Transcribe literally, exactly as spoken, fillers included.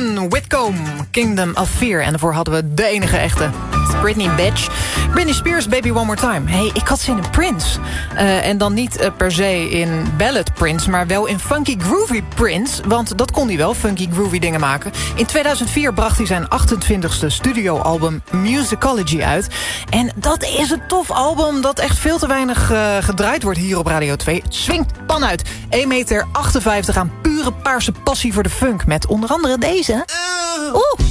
Colin Whitcomb, Kingdom of Fear. En daarvoor hadden we de enige echte, Britney Bitch. Britney Spears, Baby One More Time. Hey, ik had zin in Prince. Uh, en dan niet uh, per se in ballad Prince, maar wel in funky groovy Prince. Want dat kon hij wel, funky groovy dingen maken. In tweeduizend vier bracht hij zijn achtentwintigste studioalbum Musicology uit. En dat is een tof album dat echt veel te weinig uh, gedraaid wordt hier op Radio twee. Het swingt pan uit. één meter achtenvijftig aan pure paarse passie voor de funk. Met onder andere deze. Oeh.